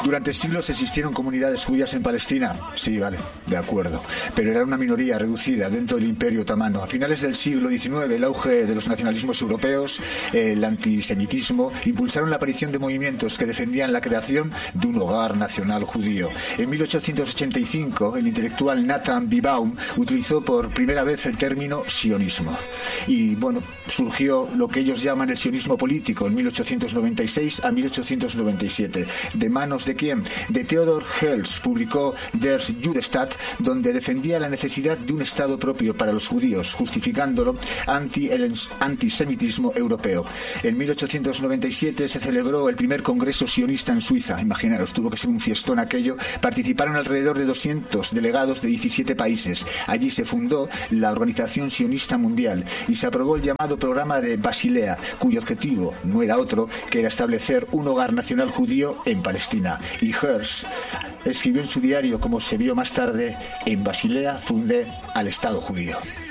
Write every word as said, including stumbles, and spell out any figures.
Durante siglos existieron comunidades judías en Palestina. Sí, vale, de acuerdo. Pero era una minoría reducida dentro del Imperio Otomano. A finales del siglo diecinueve, el auge de los nacionalismos europeos, el antisemitismo, impulsaron la aparición de movimientos que defendían la creación de un hogar nacional judío. En mil ochocientos ochenta y cinco, el intelectual Nathan Bibaum utilizó por primera vez el término sionismo. Y, bueno, surgió lo que ellos llaman el sionismo político en mil ochocientos noventa y seis a mil ochocientos noventa y siete. ¿De manos de quién? De Theodor Herzl. Publicó Der Judestaat, donde defendía la necesidad de un Estado propio para los judíos, justificándolo ante el antisemitismo europeo. En mil ochocientos noventa y siete se celebró el primer congreso sionista en Suiza. Imaginaros, tuvo que ser un fiestón aquello. Participaron alrededor de doscientos delegados de diecisiete países. Allí se fundó la Organización Sionista Mundial y se aprobó el llamado Programa de Basilea, cuyo objetivo no era otro que era establecer un hogar nacional judío en Palestina. Y Herzl escribió en su diario, como se vio más tarde: en Basilea fundé al Estado judío.